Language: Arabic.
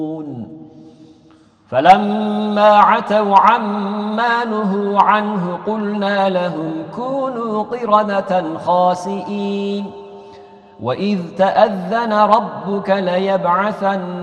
فلما عتوا عما نهوا عنه قلنا لهم كونوا قردة خاسئين وإذ تأذن ربك ليبعثن